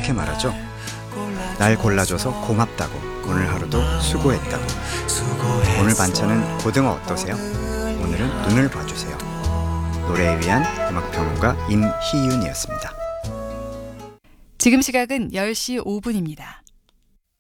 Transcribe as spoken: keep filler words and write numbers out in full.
이렇게 말하죠. 날 골라줘서 고맙다고, 오늘 하루도 수고했다고. 오늘 반찬은 고등어 어떠세요? 오늘은 눈을 봐주세요. 노래에 위한 음악평론가 임희윤이었습니다. 지금 시각은 열 시 오 분입니다.